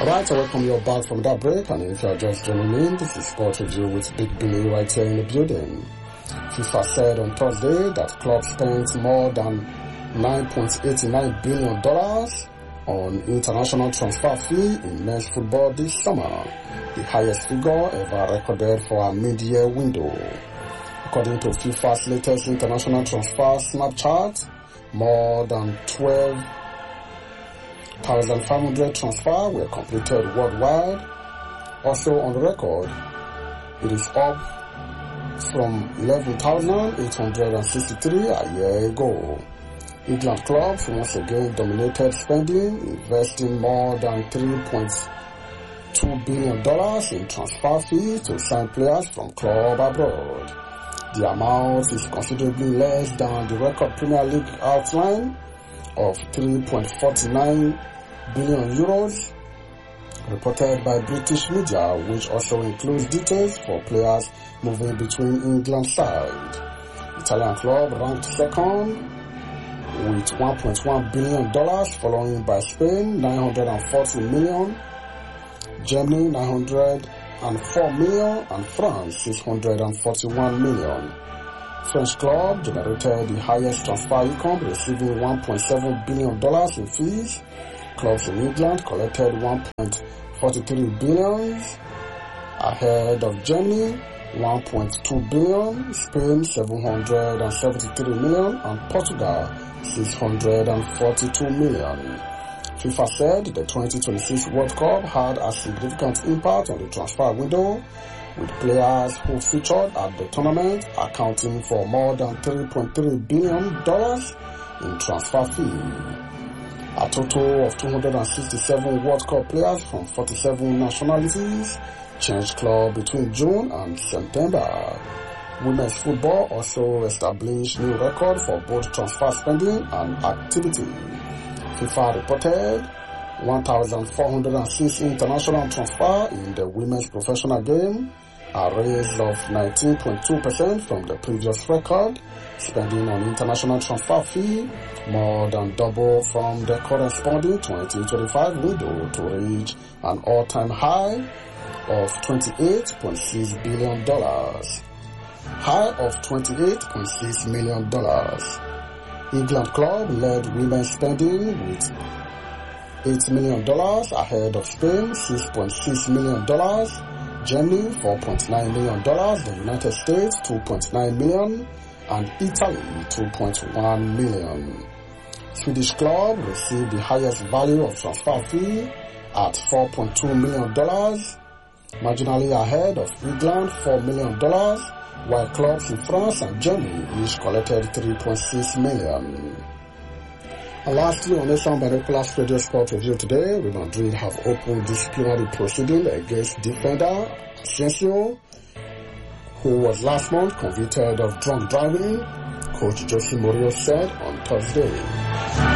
Alright, I welcome you back from that break, and if you are just joining in, this is Sport Review with Big Billy right here in the building. FIFA said on Thursday that club spent more than $9.89 billion on international transfer fee in men's football this summer, the highest figure ever recorded for a mid-year window. According to FIFA's latest international transfer snapshot, more than 12,500 transfers were completed worldwide. Also on the record, it is up from 11,863 a year ago. England clubs once again dominated spending, investing more than $3.2 billion in transfer fees to sign players from clubs abroad. The amount is considerably less than the record Premier League outline of 3.49 billion euros reported by British media, which also includes details for players moving between England sides. Italian club ranked second with $1.1 billion, following by Spain $940 million, Germany $904 million, and France $641 million. French club generated the highest transfer income, receiving $1.7 billion in fees. Clubs in England collected $1.43 billion, ahead of Germany $1.2 billion, Spain $773 million, and Portugal $642 million. FIFA said the 2026 World Cup had a significant impact on the transfer window, with players who featured at the tournament accounting for more than $3.3 billion in transfer fee. A total of 267 World Cup players from 47 nationalities changed club between June and September. Women's football also established new record for both transfer spending and activity. FIFA reported 1,406 international transfer in the women's professional game, a raise of 19.2% from the previous record. Spending on international transfer fee more than double from the corresponding 2025 window to reach an all-time high of $28.6 billion. High of $28.6 million. England club led women's spending with $8 million, ahead of Spain $6.6 million, Germany $4.9 million, the United States $2.9 million, and Italy $2.1 million. Swedish club received the highest value of transfer fee at $4.2 million, marginally ahead of England $4 million, while clubs in France and Germany each collected $3.6 million. And lastly, on this Binoculars Radio Sport Review today, Real Madrid have opened disciplinary proceeding against defender Asensio, who was last month convicted of drunk driving, Coach Jose Mourinho said on Thursday.